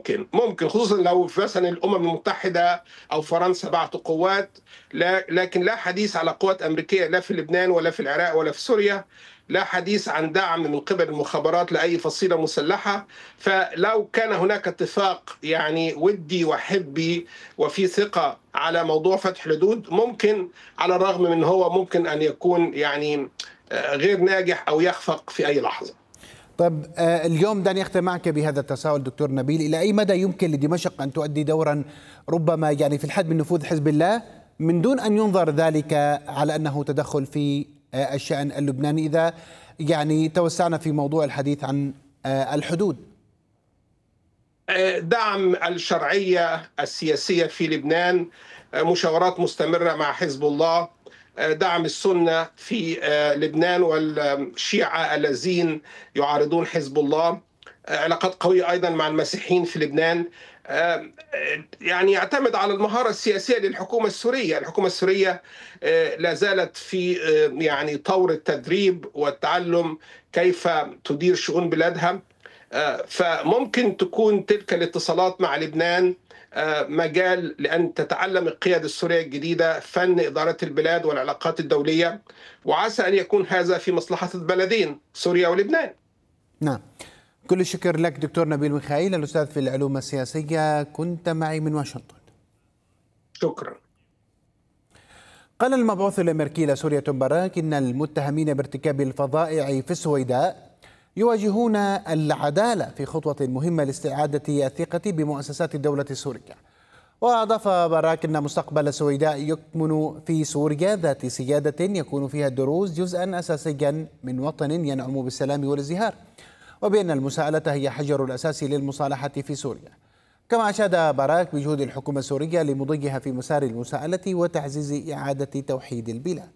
ممكن خصوصا لو مثلا الامم المتحده او فرنسا بعتوا قوات. لكن لا حديث على قوات امريكيه لا في لبنان ولا في العراق ولا في سوريا. لا حديث عن دعم من قبل المخابرات لاي فصيله مسلحه. فلو كان هناك اتفاق يعني ودي وحبي وفي ثقه على موضوع فتح الحدود، ممكن على الرغم من هو ممكن ان يكون يعني غير ناجح او يخفق في اي لحظه. طيب اليوم دعني أختم معك بهذا التساؤل دكتور نبيل، إلى أي مدى يمكن لدمشق أن تؤدي دورا ربما يعني في الحد من نفوذ حزب الله من دون أن ينظر ذلك على أنه تدخل في الشأن اللبناني، إذا يعني توسعنا في موضوع الحديث عن الحدود؟ دعم الشرعية السياسية في لبنان، مشاورات مستمرة مع حزب الله، دعم السنة في لبنان والشيعة الذين يعارضون حزب الله، علاقات قوية أيضا مع المسيحيين في لبنان. يعني يعتمد على المهارة السياسية للحكومة السورية. الحكومة السورية لا زالت في يعني طور التدريب والتعلم كيف تدير شؤون بلادها. فممكن تكون تلك الاتصالات مع لبنان مجال لأن تتعلم القيادة السورية الجديدة فن إدارة البلاد والعلاقات الدولية، وعسى أن يكون هذا في مصلحة البلدين سوريا ولبنان. نعم، كل الشكر لك دكتور نبيل ميخائيل، الأستاذ في العلوم السياسية، كنت معي من واشنطن. شكرا. قال المبعوث الأمريكي لسوريا توم باراك إن المتهمين بارتكاب الفظائع في السويداء يواجهون العدالة في خطوة مهمة لاستعادة الثقة بمؤسسات الدولة السورية. وأضاف باراك أن مستقبل السويداء يكمن في سوريا ذات سيادة يكون فيها الدروز جزءا أساسيا من وطن ينعم بالسلام والازدهار، وبأن المساءلة هي حجر الأساس للمصالحة في سوريا. كما أشاد باراك بجهود الحكومة السورية لمضيها في مسار المساءلة وتعزيز إعادة توحيد البلاد.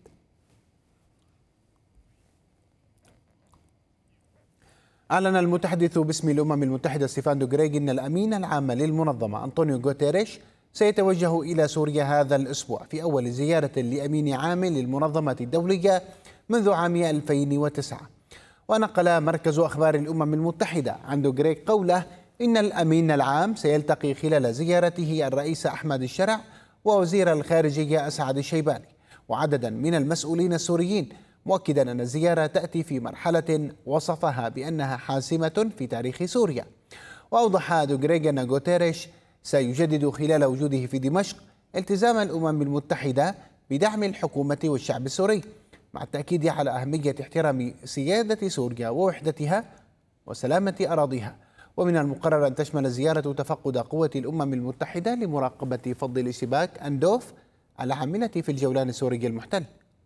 أعلن المتحدث باسم الأمم المتحدة ستيفان دوغريغ أن الأمين العام للمنظمة أنطونيو غوتيريش سيتوجه إلى سوريا هذا الأسبوع في أول زيارة لأمين عام للمنظمة الدولية منذ عام 2009. ونقل مركز أخبار الأمم المتحدة عن دوغريغ قوله إن الأمين العام سيلتقي خلال زيارته الرئيس أحمد الشرع ووزير الخارجية أسعد الشيباني وعددا من المسؤولين السوريين، مؤكدا أن الزيارة تأتي في مرحلة وصفها بأنها حاسمة في تاريخ سوريا. وأوضح دوغريغ أن غوتيريش سيجدد خلال وجوده في دمشق التزام الأمم المتحدة بدعم الحكومة والشعب السوري، مع التأكيد على أهمية احترام سيادة سوريا ووحدتها وسلامة أراضيها. ومن المقرر أن تشمل الزيارة تفقد قوة الأمم المتحدة لمراقبة فض الاشتباك أندوف العاملة في الجولان السوري المحتل.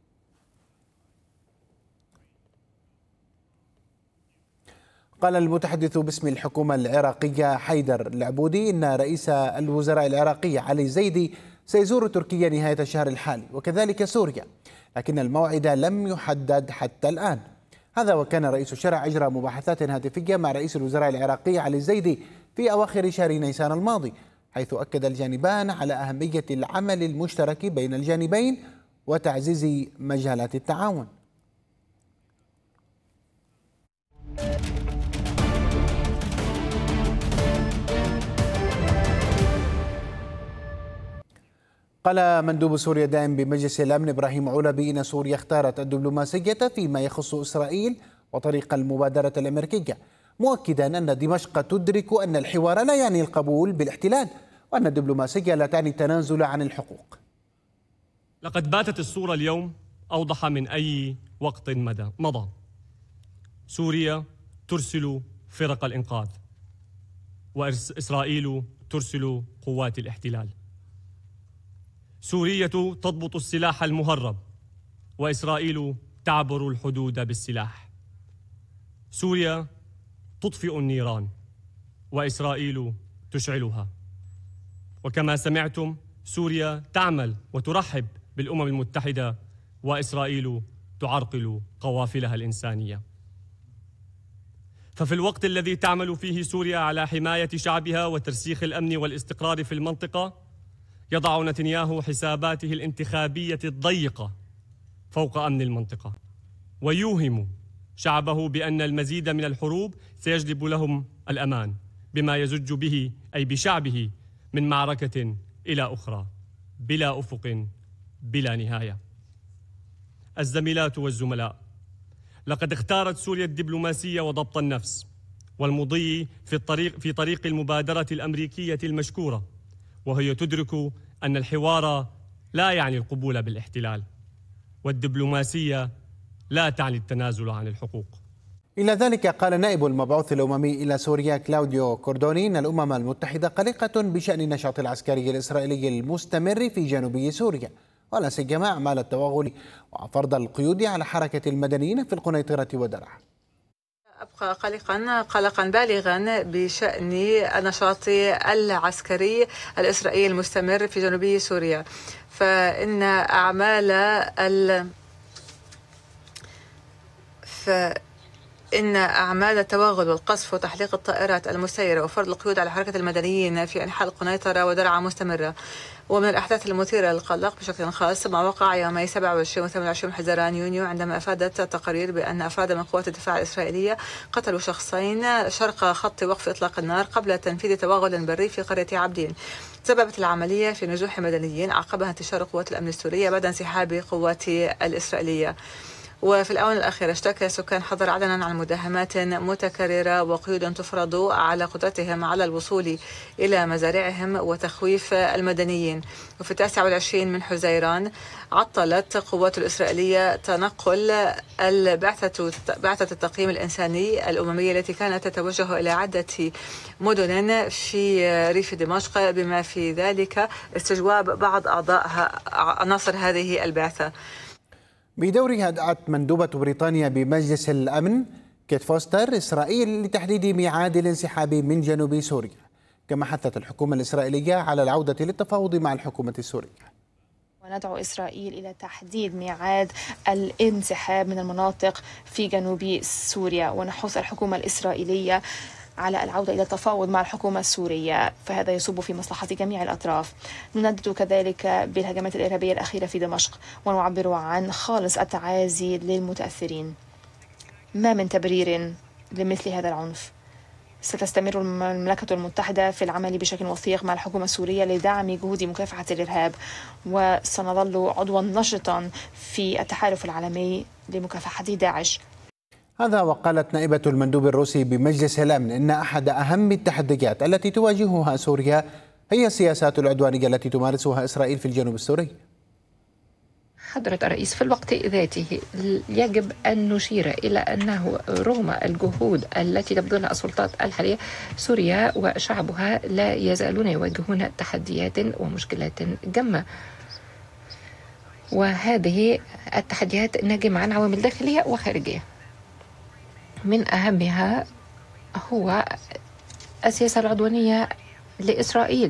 قال المتحدث باسم الحكومة العراقية حيدر العبودي إن رئيس الوزراء العراقي علي زيدي سيزور تركيا نهاية الشهر الحالي وكذلك سوريا، لكن الموعد لم يحدد حتى الآن. هذا وكان رئيس الشرع أجرى مباحثات هاتفية مع رئيس الوزراء العراقي علي زيدي في أواخر شهر نيسان الماضي، حيث أكد الجانبان على أهمية العمل المشترك بين الجانبين وتعزيز مجالات التعاون. قال مندوب سوريا الدائم بمجلس الأمن إبراهيم علبي إن سوريا اختارت الدبلوماسية فيما يخص إسرائيل وطريق المبادرة الأمريكية، مؤكدا أن دمشق تدرك أن الحوار لا يعني القبول بالاحتلال، وأن الدبلوماسية لا تعني التنازل عن الحقوق. لقد باتت الصورة اليوم أوضح من أي وقت مضى. سوريا ترسل فرق الإنقاذ، وإسرائيل ترسل قوات الاحتلال. سوريا تضبط السلاح المهرب، وإسرائيل تعبر الحدود بالسلاح. سوريا تطفئ النيران، وإسرائيل تشعلها. وكما سمعتم، سوريا تعمل وترحب بالأمم المتحدة، وإسرائيل تعرقل قوافلها الإنسانية. ففي الوقت الذي تعمل فيه سوريا على حماية شعبها وترسيخ الأمن والاستقرار في المنطقة، يضع نتنياهو حساباته الانتخابية الضيقة فوق أمن المنطقة، ويوهم شعبه بأن المزيد من الحروب سيجلب لهم الأمان، بما يزج به أي بشعبه من معركة إلى أخرى بلا أفق بلا نهاية. الزميلات والزملاء، لقد اختارت سوريا الدبلوماسية وضبط النفس والمضي في طريق المبادرة الأمريكية المشكورة، وهي تدرك أن الحوار لا يعني القبول بالاحتلال، والدبلوماسية لا تعني التنازل عن الحقوق. إلى ذلك قال نائب المبعوث الأممي إلى سوريا كلاوديو كوردوني أن الأمم المتحدة قلقة بشأن النشاط العسكري الإسرائيلي المستمر في جنوب سوريا، ولا سيما أعمال التوغل وفرض القيود على حركة المدنيين في القنيطرة ودرعا. أبقى قلقا بالغا بشأن النشاط العسكري الإسرائيلي المستمر في جنوب سوريا، فإن أعمال التوغل والقصف وتحليق الطائرات المسيرة وفرض القيود على حركة المدنيين في أنحاء القنيطرة ودرعا مستمرة. ومن الأحداث المثيرة للقلق بشكل خاص ما وقع يومي 27 و 28 حزيران يونيو، عندما أفادت التقارير بأن أفراد من قوات الدفاع الإسرائيلية قتلوا شخصين شرق خط وقف إطلاق النار قبل تنفيذ توغل بري في قرية عابدين. سببت العملية في نزوح مدنيين عقبها انتشار قوات الأمن السورية بعد انسحاب قوات الإسرائيلية. وفي الآونة الأخيرة اشتكى سكان حضر عدنا عن مداهمات متكررة وقيود تفرض على قدرتهم على الوصول إلى مزارعهم وتخويف المدنيين. وفي 29 من حزيران عطلت القوات الإسرائيلية تنقل بعثة التقييم الإنساني الأممية التي كانت تتوجه إلى عدة مدن في ريف دمشق، بما في ذلك استجواب بعض عناصر هذه البعثة. بدورها دعت مندوبة بريطانيا بمجلس الأمن كيت فوستر إسرائيل لتحديد ميعاد الانسحاب من جنوب سوريا، كما حثت الحكومة الإسرائيلية على العودة للتفاوض مع الحكومة السورية. وندعو إسرائيل إلى تحديد ميعاد الانسحاب من المناطق في جنوب سوريا، ونحث الحكومة الإسرائيلية على العودة إلى التفاوض مع الحكومة السورية، فهذا يصب في مصلحة جميع الأطراف. نندد كذلك بالهجمات الإرهابية الأخيرة في دمشق، ونعبر عن خالص التعازي للمتأثرين. ما من تبرير لمثل هذا العنف. ستستمر المملكة المتحدة في العمل بشكل وثيق مع الحكومة السورية لدعم جهود مكافحة الإرهاب، وسنظل عضوا نشطا في التحالف العالمي لمكافحة داعش. هذا وقالت نائبة المندوب الروسي بمجلس الأمن إن أحد أهم التحديات التي تواجهها سوريا هي السياسات العدوانية التي تمارسها إسرائيل في الجنوب السوري. حضرة الرئيس، في الوقت ذاته يجب أن نشير إلى أنه رغم الجهود التي تبذلها السلطات الحالية، سوريا وشعبها لا يزالون يواجهون تحديات ومشكلات جمة، وهذه التحديات ناجمة عن عوامل داخلية وخارجية. من أهمها هو السياسة العدوانية لإسرائيل،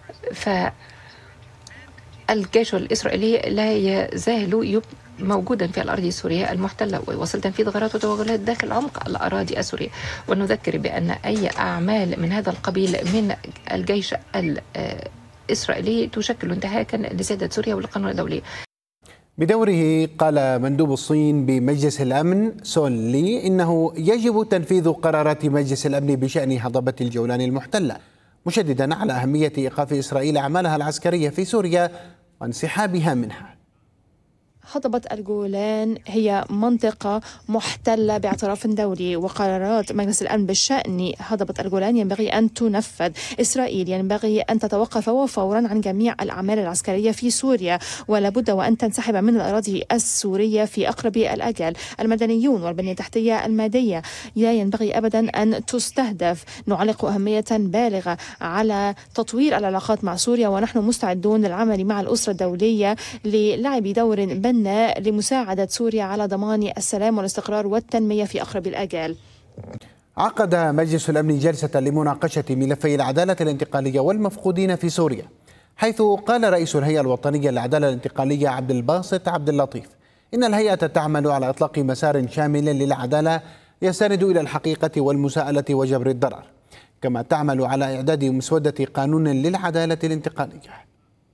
فالجيش الإسرائيلي لا يزال موجودا في الأراضي السورية المحتلة ويواصل تنفيذ غارات وتوغلات داخل عمق الأراضي السورية. ونذكر بأن أي أعمال من هذا القبيل من الجيش الإسرائيلي تشكل انتهاكا لسيادة سوريا والقانون الدولي. بدوره قال مندوب الصين بمجلس الأمن سون لي إنه يجب تنفيذ قرارات مجلس الأمن بشأن هضبة الجولان المحتلة، مشددا على أهمية إيقاف إسرائيل أعمالها العسكرية في سوريا وانسحابها منها. هضبة الجولان هي منطقة محتلة باعتراف دولي، وقرارات مجلس الأمن بشأن هضبة الجولان ينبغي أن تنفذ. إسرائيل ينبغي أن تتوقف فورا عن جميع الأعمال العسكرية في سوريا، ولا بد وأن تنسحب من الأراضي السورية في أقرب الأجل. المدنيون والبنية التحتية المادية لا ينبغي أبدا أن تستهدف. نعلق أهمية بالغة على تطوير العلاقات مع سوريا، ونحن مستعدون للعمل مع الأسرة الدولية للعب دور لمساعدة سوريا على ضمان السلام والاستقرار والتنمية في أقرب الآجال. عقد مجلس الأمن جلسة لمناقشة ملفي العدالة الانتقالية والمفقودين في سوريا، حيث قال رئيس الهيئة الوطنية للعدالة الانتقالية عبد الباسط عبد اللطيف إن الهيئة تعمل على إطلاق مسار شامل للعدالة يستند إلى الحقيقة والمساءلة وجبر الضرر، كما تعمل على إعداد مسودة قانون للعدالة الانتقالية.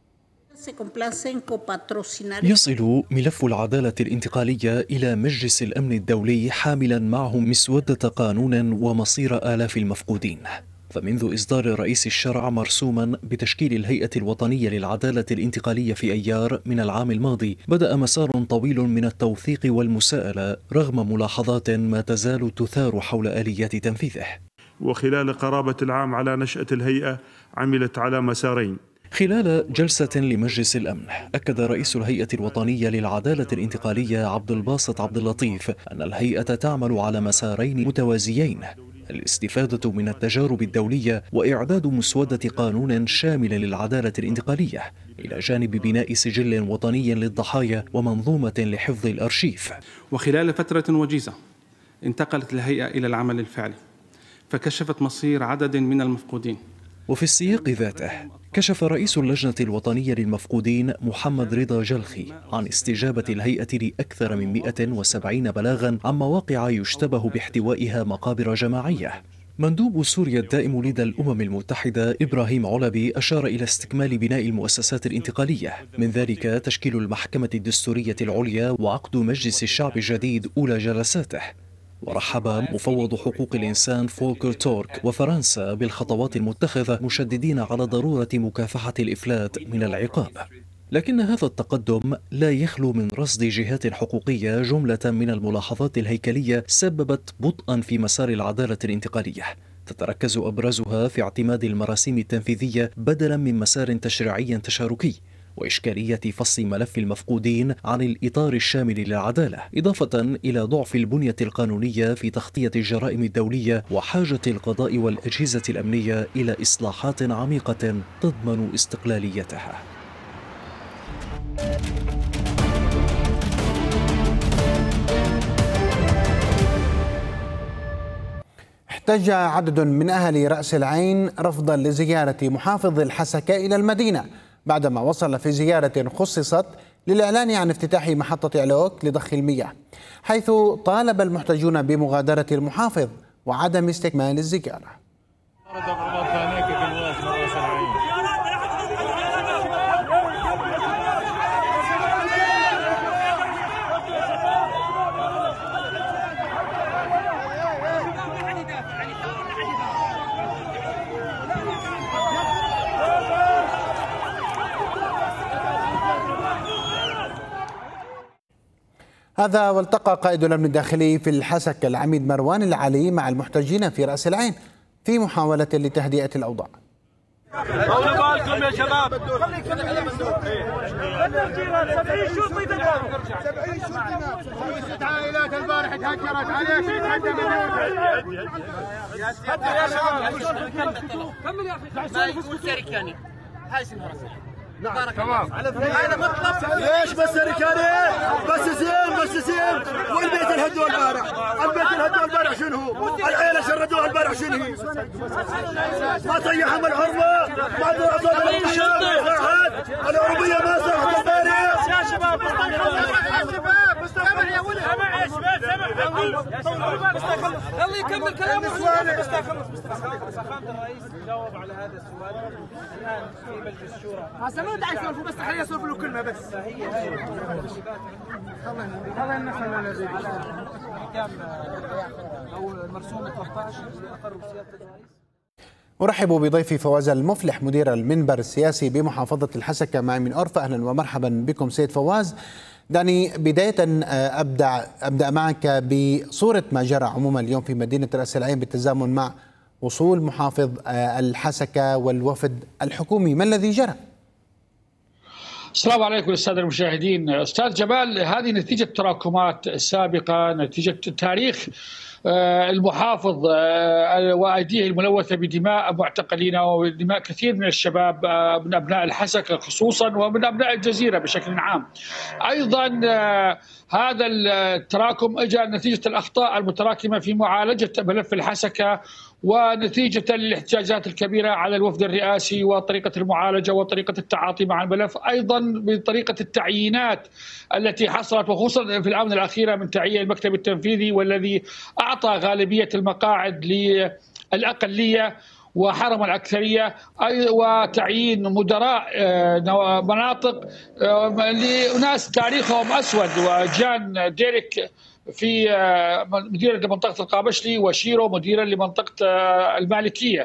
يصل ملف العدالة الانتقالية إلى مجلس الأمن الدولي حاملا معه مسودة قانون ومصير آلاف المفقودين، فمنذ إصدار رئيس الشرع مرسوما بتشكيل الهيئة الوطنية للعدالة الانتقالية في أيار من العام الماضي، بدأ مسار طويل من التوثيق والمساءلة رغم ملاحظات ما تزال تثار حول آليات تنفيذه. وخلال قرابة العام على نشأة الهيئة عملت على مسارين. خلال جلسة لمجلس الأمن أكد رئيس الهيئة الوطنية للعدالة الانتقالية عبد الباسط عبد اللطيف أن الهيئة تعمل على مسارين متوازيين: الاستفادة من التجارب الدولية وإعداد مسودة قانون شامل للعدالة الانتقالية، إلى جانب بناء سجل وطني للضحايا ومنظومة لحفظ الأرشيف. وخلال فترة وجيزة انتقلت الهيئة إلى العمل الفعلي، فكشفت مصير عدد من المفقودين. وفي السياق ذاته كشف رئيس اللجنة الوطنية للمفقودين محمد رضا جلخي عن استجابة الهيئة لأكثر من 170 بلاغا عن مواقع يشتبه باحتوائها مقابر جماعية. مندوب سوريا الدائم لدى الأمم المتحدة إبراهيم علبي أشار إلى استكمال بناء المؤسسات الانتقالية، من ذلك تشكيل المحكمة الدستورية العليا وعقد مجلس الشعب الجديد أولى جلساته. ورحب مفوض حقوق الإنسان فولكر تورك وفرنسا بالخطوات المتخذة، مشددين على ضرورة مكافحة الإفلات من العقاب. لكن هذا التقدم لا يخلو من رصد جهات حقوقية جملة من الملاحظات الهيكلية سببت بطئا في مسار العدالة الانتقالية، تتركز أبرزها في اعتماد المراسيم التنفيذية بدلا من مسار تشريعي تشاركي، وإشكالية فصل ملف المفقودين عن الإطار الشامل للعدالة، إضافة إلى ضعف البنية القانونية في تغطية الجرائم الدولية وحاجة القضاء والأجهزة الأمنية إلى إصلاحات عميقة تضمن استقلاليتها. احتج عدد من أهل رأس العين رفضا لزيارة محافظ الحسكة إلى المدينة بعدما وصل في زيارة خصصت للإعلان عن افتتاح محطة علوك لضخ المياه، حيث طالب المحتجون بمغادرة المحافظ وعدم استكمال الزيارة. هذا والتقى قائد الأمن الداخلي في الحسكة العميد مروان العلي مع المحتجين في رأس العين في محاولة لتهدئة الأوضاع. طولوا بالكم يا شباب. 70 عائلات البارح تهجرت عليك يا شباب. كمل يا اخي. ما يقول سركاني هاي سنها نعم تمام. انا مطلب ليش بس سركاني؟ بس زين والبيت الهدوا البارح شنو هو؟ العيله شردوها البارح شنو هي؟ ما طيحهم الحرمه ما ضربوا العربيه ما صارت البارح يا شباب. مستمع يا ولد سمع يا شباب يلا يكمل كلامه. سخامة الرئيس جاوب على هذا السؤال الان في مجلس الشورى. ما داعي يسولفوا بس خليه يسولفوا له كلمه بس. فهي هذا النحو الذي كان او مرسوم 13 اقر بسياده الرئيس. أرحب بضيفي فواز المفلح مدير المنبر السياسي بمحافظة الحسكة معي من أورفا. أهلا ومرحبا بكم سيد فواز. دعني بداية أبدأ معك بصورة ما جرى عموما اليوم في مدينة رأس العين بالتزامن مع وصول محافظ الحسكة والوفد الحكومي. ما الذي جرى؟ السلام عليكم السادة المشاهدين. أستاذ جمال، هذه نتيجة تراكمات سابقة، نتيجة تاريخ المحافظ وأيديه الملوثة بدماء معتقلين ودماء كثير من الشباب من أبناء الحسكة خصوصا ومن أبناء الجزيرة بشكل عام. أيضا هذا التراكم أجى نتيجة الأخطاء المتراكمة في معالجة ملف الحسكة ونتيجة الاحتجاجات الكبيرة على الوفد الرئاسي وطريقة المعالجة وطريقة التعاطي مع الملف، أيضا بطريقة التعيينات التي حصلت وخصوصا في الآونة الأخيرة من تعيين المكتب التنفيذي والذي أعطى غالبية المقاعد للأقلية وحرم الأكثرية، وتعيين مدراء مناطق لناس تاريخهم أسود، وجان ديريك في مديرا لمنطقة القابشلي وشيرو مديرا لمنطقة المالكية.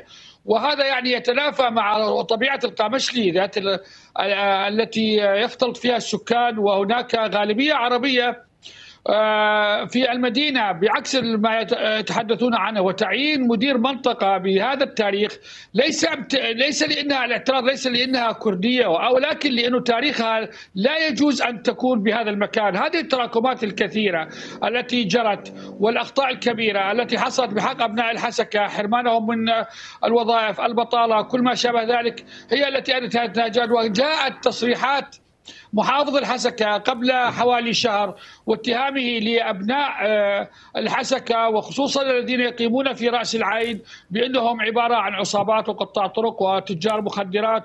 وهذا يعني يتنافى مع طبيعة القامشلي ذات التي يختلط فيها السكان، وهناك غالبية عربية في المدينة بعكس ما يتحدثون عنه. وتعيين مدير منطقة بهذا التاريخ ليس لأنها الاعتراض ليس لأنها كردية، ولكن لأنه تاريخها لا يجوز أن تكون بهذا المكان. هذه التراكمات الكثيرة التي جرت والأخطاء الكبيرة التي حصلت بحق أبناء الحسكة، حرمانهم من الوظائف، البطالة، كل ما شابه ذلك، هي التي أدت نتائج. وجاءت تصريحات محافظ الحسكة قبل حوالي شهر واتهامه لأبناء الحسكة وخصوصا الذين يقيمون في رأس العين بأنهم عبارة عن عصابات وقطاع طرق وتجار مخدرات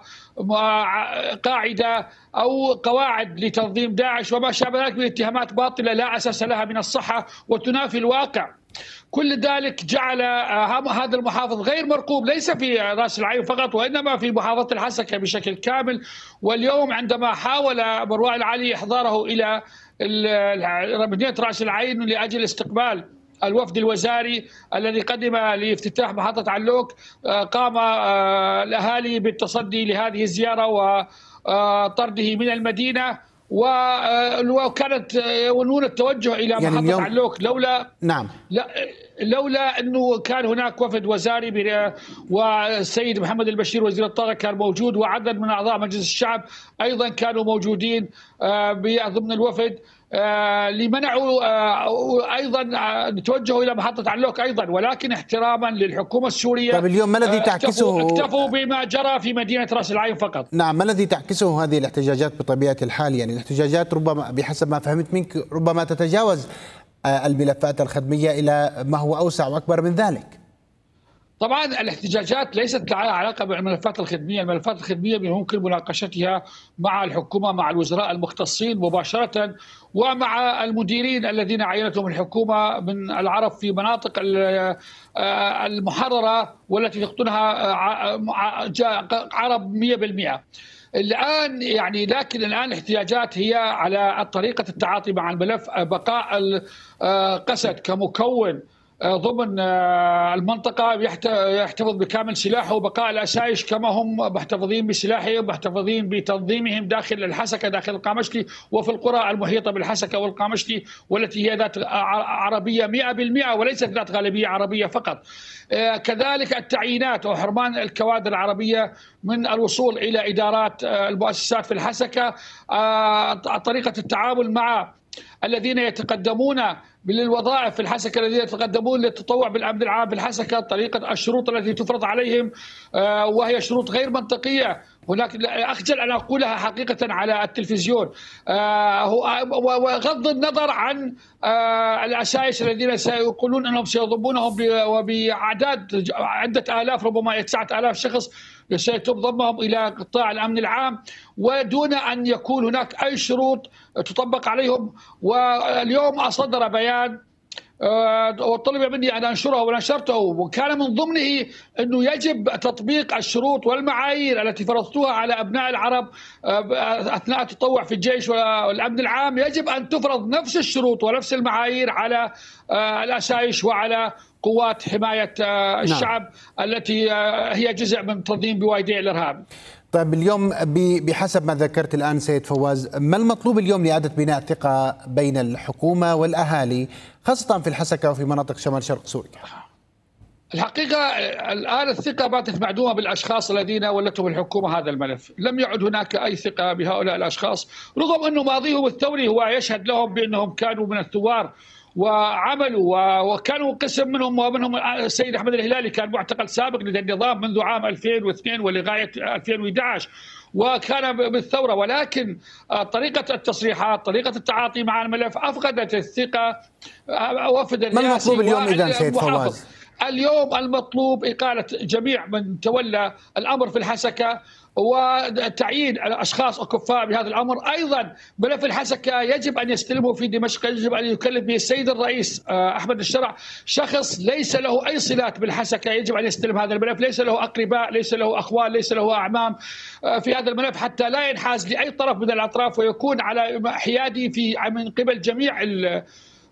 وقاعدة أو قواعد لتنظيم داعش وما شابه ذلك من اتهامات باطلة لا أساس لها من الصحة وتنافي الواقع. كل ذلك جعل هذا المحافظ غير مرقوب، ليس في رأس العين فقط وإنما في محافظة الحسكة بشكل كامل. واليوم عندما حاول مروان العلي إحضاره إلى مدينة رأس العين لأجل استقبال الوفد الوزاري الذي قدم لافتتاح محطة علوك، قام الأهالي بالتصدي لهذه الزيارة وطرده من المدينة، وكانت ينوون التوجه إلى يعني محطة علوك لولا أنه كان هناك وفد وزاري والسيد محمد البشير وزير الطاقة كان موجود، وعدد من أعضاء مجلس الشعب أيضا كانوا موجودين ضمن الوفد، لمنعوا أيضا توجهوا إلى محطة علوك أيضا، ولكن احتراما للحكومة السورية. طيب اليوم ما الذي تعكسه؟ اكتفوا بما جرى في مدينة رأس العين فقط. نعم، ما الذي تعكسه هذه الاحتجاجات بطبيعة الحال؟ يعني الاحتجاجات ربما بحسب ما فهمت منك ربما تتجاوز الملفات الخدمية إلى ما هو أوسع وأكبر من ذلك. طبعا الاحتجاجات ليست لها علاقة بالملفات الخدمية، الملفات الخدمية يمكن مناقشتها مع الحكومة، مع الوزراء المختصين مباشرة، ومع المديرين الذين عينتهم الحكومة من العرب في مناطق المحررة والتي يقطنها عرب 100%. الآن يعني لكن الآن الاحتجاجات هي على طريقة التعاطي مع الملف، بقاء قسد كمكون ضمن المنطقة يحتفظ بكامل سلاحه، وبقاء الأسايش كما هم محتفظين بسلاحهم محتفظين بتنظيمهم داخل الحسكة داخل القامشلي وفي القرى المحيطة بالحسكة والقامشلي والتي هي ذات عربية 100% وليست ذات غالبية عربية فقط. كذلك التعيينات وحرمان الكوادر العربية من الوصول إلى إدارات المؤسسات في الحسكة، طريقة التعامل مع الذين يتقدمون للوظائف في الحسكة، الذين يتقدمون للتطوع بالأمن العام في الحسكة، طريقة الشروط التي تفرض عليهم وهي شروط غير منطقية. هناك أخجل أن أقولها حقيقة على التلفزيون، وغض النظر عن الأسايس الذين سيقولون أنهم سيضمونهم وبأعداد عدة آلاف ربما 9,000 شخص سيتم ضمهم إلى قطاع الأمن العام ودون أن يكون هناك أي شروط تطبق عليهم. واليوم أصدر بيان وطلب مني أن أنشره ونشرته، وكان من ضمنه أنه يجب تطبيق الشروط والمعايير التي فرضتوها على أبناء العرب أثناء التطوع في الجيش والأمن العام، يجب أن تفرض نفس الشروط ونفس المعايير على الأسايش وعلى قوات حماية الشعب التي هي جزء من تنظيم بوادي الإرهاب. طيب اليوم بحسب ما ذكرت الآن سيد فواز، ما المطلوب اليوم لإعادة بناء الثقة بين الحكومة والأهالي خاصة في الحسكة وفي مناطق شمال شرق سوريا؟ الحقيقة الآن الثقة باتت معدومة بالأشخاص الذين ولتهم الحكومة هذا الملف. لم يعد هناك أي ثقة بهؤلاء الأشخاص، رغم أنه ماضيهم الثوري هو يشهد لهم بأنهم كانوا من الثوار وعملوا وكانوا قسم منهم، ومنهم السيد أحمد الهلالي كان معتقل سابق لدى النظام منذ عام 2002 ولغاية 2011 وكان بالثورة، ولكن طريقة التصريحات طريقة التعاطي مع الملف أفقدت الثقة وفد الرئاسي. ما المطلوب اليوم إذن سيد فواز؟ اليوم المطلوب إقالة جميع من تولى الأمر في الحسكة وتعيين أشخاص أكفاء بهذا الأمر. أيضا ملف الحسكة يجب أن يستلمه في دمشق، يجب أن يكلف به السيد الرئيس أحمد الشرع، شخص ليس له أي صلات بالحسكة، يجب أن يستلم هذا الملف، ليس له أقرباء، ليس له أخوان، ليس له أعمام في هذا الملف، حتى لا ينحاز لأي طرف من الأطراف ويكون على حيادي من قبل جميع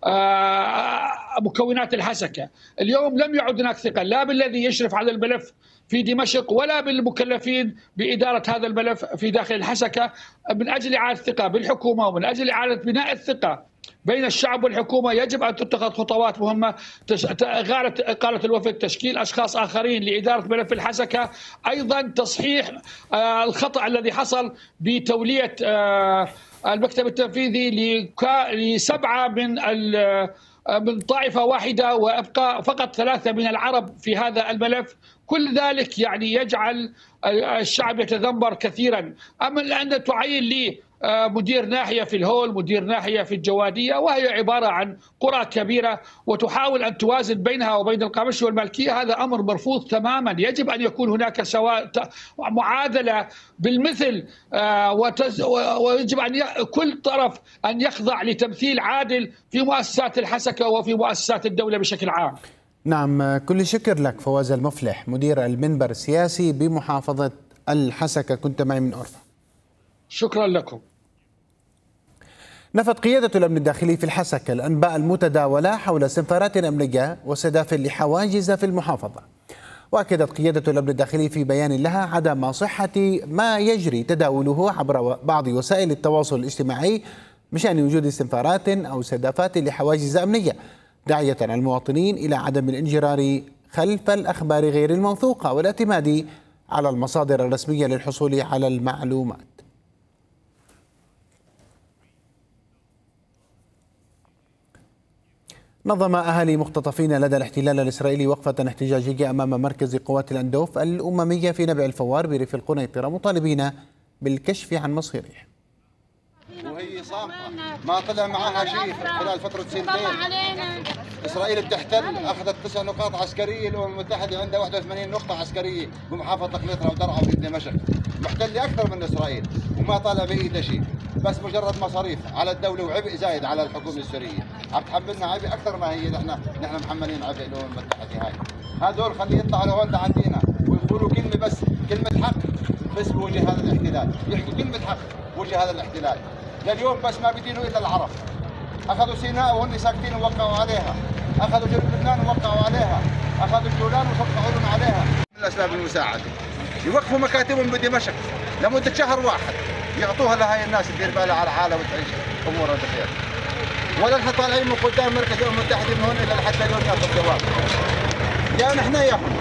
مكونات الحسكة. اليوم لم يعد هناك ثقة لا بالذي يشرف على الملف في دمشق ولا بالمكلفين بإدارة هذا الملف في داخل الحسكة. من أجل إعادة الثقة بالحكومة ومن أجل إعادة بناء الثقة بين الشعب والحكومة يجب أن تتخذ خطوات مهمة. قالت الوفد تشكيل أشخاص آخرين لإدارة ملف الحسكة، أيضا تصحيح الخطأ الذي حصل بتولية المكتب التنفيذي لسبعة من طائفة واحدة وإبقاء فقط 3 من العرب في هذا الملف. كل ذلك يعني يجعل الشعب يتذمر كثيرا. أما أن تعين لي مدير ناحية في الهول، مدير ناحية في الجوادية، وهي عبارة عن قرى كبيرة وتحاول أن توازن بينها وبين القامشة والمالكية، هذا أمر مرفوض تماما. يجب أن يكون هناك معادلة بالمثل، ويجب أن كل طرف أن يخضع لتمثيل عادل في مؤسسات الحسكة وفي مؤسسات الدولة بشكل عام. نعم، كل شكر لك فواز المفلح مدير المنبر السياسي بمحافظة الحسكة، كنت معي من أورفا. شكرا لكم. نفت قيادة الأمن الداخلي في الحسكة الأنباء المتداولة حول استنفارات أمنية وسدافل لحواجز في المحافظة. وأكدت قيادة الأمن الداخلي في بيان لها عدم صحة ما يجري تداوله عبر بعض وسائل التواصل الاجتماعي بشأن وجود استنفارات أو سدافات لحواجز أمنية، داعية المواطنين إلى عدم الانجرار خلف الأخبار غير الموثوقة والاعتماد على المصادر الرسمية للحصول على المعلومات. نظم أهالي مختطفين لدى الاحتلال الإسرائيلي وقفة احتجاجية أمام مركز قوات الأندوف الأممية في نبع الفوار بريف القنيطرة، مطالبين بالكشف عن مصيرهم. وهي صامتة ما طلع معها شيء خلال فترة 2 سنين. إسرائيل بتحتل، أخذت 9 نقاط عسكرية، الأمم المتحدة عندها 81 نقطة عسكرية بمحافظة قنيطرة ودرعا وفي دمشق، محتل أكثر من إسرائيل وما طالع بإيده شيء، بس مجرد مصاريف على الدولة وعبء زايد على الحكومة السورية، عم تحملنا عبء أكثر ما هي نحن محملين عبء الأمم المتحدة. هاي هذول خليه يطلعوا لهون لعندنا ويقولوا كلمة بس، كلمة حق بس بوجه هذا الاحتلال، يحكوا كلمة حق بوجه هذا الاحتلال. لليوم بس ما بدينوا إلا العرب. أخذوا سيناء وهن ساكتين ووقعوا عليها، أخذوا جنوب لبنان ووقعوا عليها، أخذوا الجولان ووقعوا لهم عليها. من الأسباب المساعدة يوقفوا مكاتبهم بدمشق لمدة شهر واحد، يعطوها لهاي الناس تدير بالها على حالها وتعيش أمورها بخير. ولا نحن طالعين من قدام مركز الأمم المتحدة من هون إلا لحتى اليوم ناخذ جواب. يا نحن ياهم.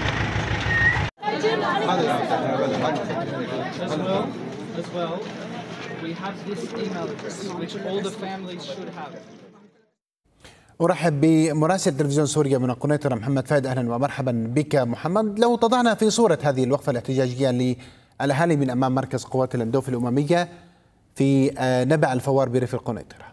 أرحب بمراسل تلفزيون سوريا من القنيطرة محمد فهد. أهلا ومرحبا بك محمد. لو تضعنا في صورة هذه الوقفة الاحتجاجية للأهالي من أمام مركز قوات الأندوف الأممية في نبع الفوار بريف القنيطرة.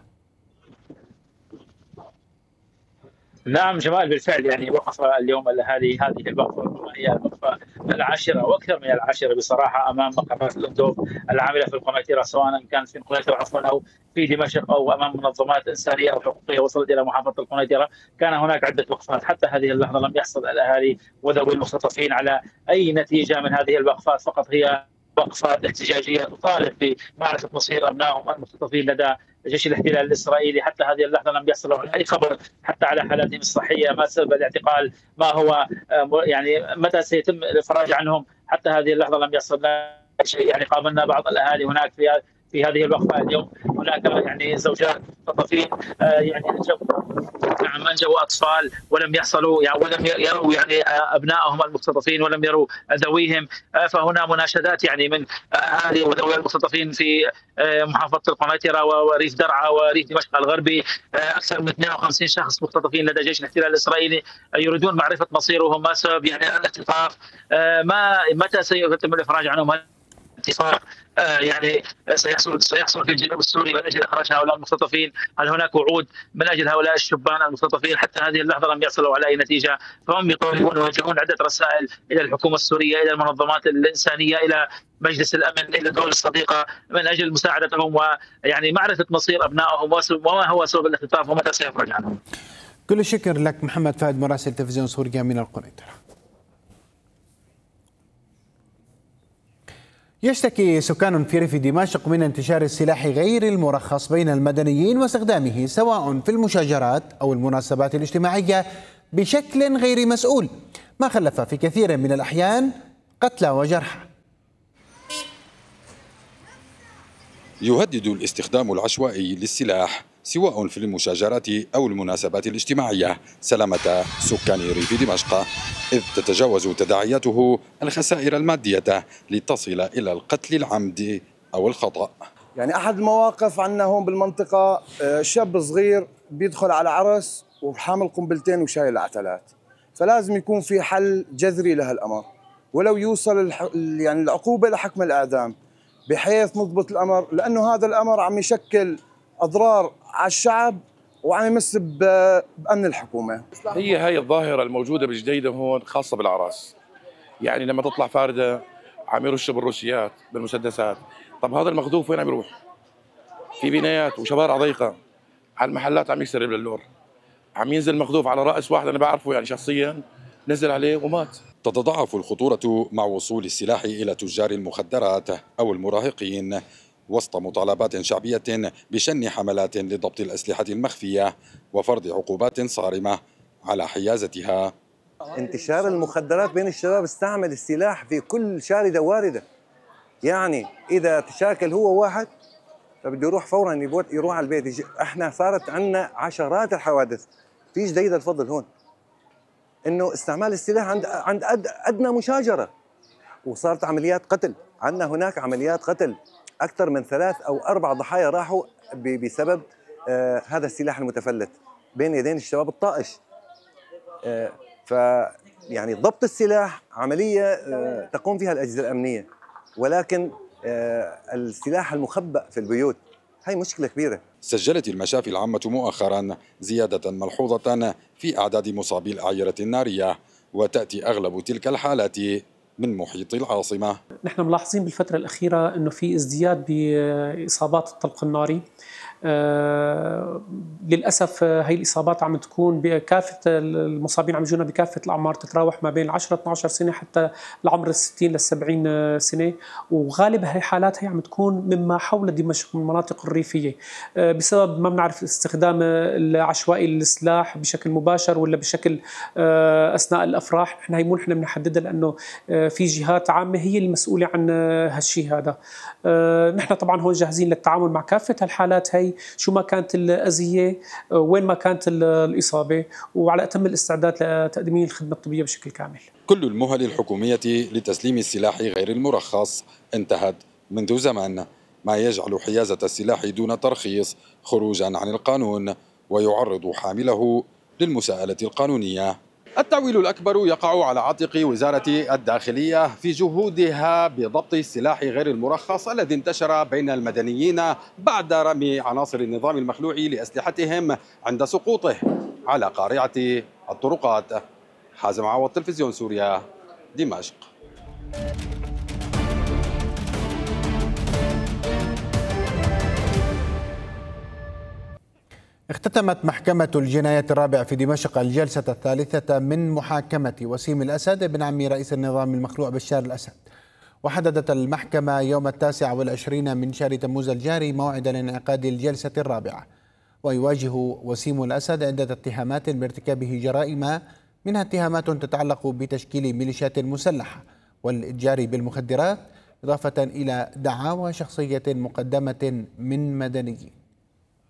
نعم جمال، بالفعل يعني وقف اليوم الاهالي هذه الوقفه هي الوقفه العاشره واكثر من العاشره بصراحه امام مقرات الاندوف العامله في القنيطره، سواء كانت في القنيطره عفوا او في دمشق او امام منظمات انسانيه او حقوقيه وصلت الى محافظه القنيطره. كان هناك عده وقفات، حتى هذه اللحظه لم يحصل الاهالي وذوي المختطفين على اي نتيجه من هذه الوقفات، فقط هي وقفات احتجاجيه تطالب بمعرفه مصير ابنائهم المختطفين لدى جيش الاحتلال الاسرائيلي. حتى هذه اللحظه لم يحصلوا على اي خبر حتى على حالاتهم الصحيه، ما سبب الاعتقال، ما هو يعني متى سيتم الافراج عنهم، حتى هذه اللحظه لم يحصل شيء. يعني قابلنا بعض الاهالي هناك في هذه الوقفه اليوم، هناك يعني زوجات مختطفين يعني انجبوا اطفال ولم يحصلوا يعني ولم يروا يعني ابنائهم المختطفين ولم يروا ذويهم. فهنا مناشدات يعني من اهالي وذوي المختطفين في محافظه القنيطره وريف درعا وريف دمشق الغربي. اكثر من 52 شخص مختطفين لدى جيش الاحتلال الاسرائيلي يريدون معرفه مصيرهم، ما سبب يعني الاتفاق، متى سيتم الافراج عنهم، اتفاق يعني سيحصل في الجنوب السوري من اجل اخراج هؤلاء المختطفين، هل هناك وعود من اجل هؤلاء الشبان المختطفين؟ حتى هذه اللحظه لم يصلوا على اي نتيجه، فهم يطالبون ويوجهون عده رسائل الى الحكومه السوريه، الى المنظمات الانسانيه، الى مجلس الامن، الى الدول الصديقه من اجل مساعدتهم ويعني معرفه مصير ابنائهم وما هو سبب الاختطاف ومتى سيخرج عنهم. كل الشكر لك محمد فهد مراسل تلفزيون سوريا من القنيطره. يشتكي سكان في ريف دمشق من انتشار السلاح غير المرخص بين المدنيين واستخدامه سواء في المشاجرات أو المناسبات الاجتماعية بشكل غير مسؤول، ما خلف في كثير من الأحيان قتلى وجرحى. يهدد الاستخدام العشوائي للسلاح سواء في المشاجرات أو المناسبات الاجتماعية سلامة سكان ريف دمشق، إذ تتجاوز تداعياته الخسائر المادية لتصل إلى القتل العمد أو الخطأ. يعني أحد المواقف عندنا هون بالمنطقة شاب صغير بيدخل على عرس وحامل قنبلتين وشايل عتلات، فلازم يكون في حل جذري لهالأمر، ولو يوصل يعني العقوبة لحكم الإعدام بحيث نضبط الأمر، لأنه هذا الأمر عم يشكل أضرار على الشعب وعم يمس بأمن الحكومة. هي الظاهرة الموجودة بالجديدة هون خاصة بالأعراس، يعني لما تطلع فاردة عم يرشوا بالروسيات بالمسدسات. طب هذا المخذوف وين عم يروح؟ في بنايات وشوارع ضيقة، على المحلات عم يكسر باللور، عم ينزل مخذوف على رأس واحد أنا بعرفه يعني شخصيا، نزل عليه ومات. تتضاعف الخطورة مع وصول السلاح إلى تجار المخدرات أو المراهقين وسط مطالبات شعبية بشن حملات لضبط الأسلحة المخفية وفرض عقوبات صارمة على حيازتها. انتشار المخدرات بين الشباب استعمل السلاح في كل شاردة واردة، يعني إذا تشاكل هو واحد فبده يروح فورا يروح على البيت. احنا صارت عندنا عشرات الحوادث في جديدة الفضل هون انه استعمال السلاح عند ادنى مشاجرة، وصارت عمليات قتل. عندنا هناك عمليات قتل اكثر من 3 أو 4 ضحايا راحوا بسبب هذا السلاح المتفلت بين يدين الشباب الطائش. فيعني ضبط السلاح عملية تقوم فيها الأجهزة الأمنية، ولكن السلاح المخبأ في البيوت هي مشكلة كبيرة. سجلت المشافي العامة مؤخرا زيادة ملحوظة في أعداد مصابي الأعيرة النارية، وتأتي أغلب تلك الحالات من محيط العاصمة. نحن ملاحظين بالفترة الأخيرة أنه في ازدياد بإصابات الطلق الناري. للأسف هي الإصابات عم تكون بكافة المصابين، عم يجونا بكافة الأعمار، تتراوح ما بين 10-12 سنة حتى العمر 60-70 سنة، وغالب هي حالات هي عم تكون مما حول دمشق من المناطق الريفية بسبب ما بنعرف استخدام العشوائي للسلاح بشكل مباشر ولا بشكل أثناء الأفراح. نحن هي مو نحن بنحددها لأنه في جهات عامة هي المسؤولة عن هالشيء هذا. نحن طبعا هون جاهزين للتعامل مع كافة هالحالات هي، شو ما كانت الأذية، وين ما كانت الإصابة، وعلى أتم الاستعداد لتقديم الخدمة الطبية بشكل كامل. كل المهل الحكومية لتسليم السلاح غير المرخص انتهت منذ زمن، ما يجعل حيازة السلاح دون ترخيص خروجا عن القانون ويعرض حامله للمساءلة القانونية. التعويل الأكبر يقع على عاتق وزارة الداخلية في جهودها بضبط السلاح غير المرخص الذي انتشر بين المدنيين بعد رمي عناصر النظام المخلوع لأسلحتهم عند سقوطه على قارعة الطرقات. حازم عوض، تلفزيون سوريا، دمشق. اختتمت محكمة الجنايات الرابعة في دمشق الجلسة الثالثة من محاكمة وسيم الأسد ابن عم رئيس النظام المخلوع بشار الأسد، وحددت المحكمة يوم 29 من شهر تموز الجاري موعد لانعقاد الجلسة الرابعة. ويواجه وسيم الأسد عدة اتهامات بارتكابه جرائم، منها اتهامات تتعلق بتشكيل ميليشيات مسلحة والإتجار بالمخدرات، إضافة إلى دعاوى شخصية مقدمة من مدنيين.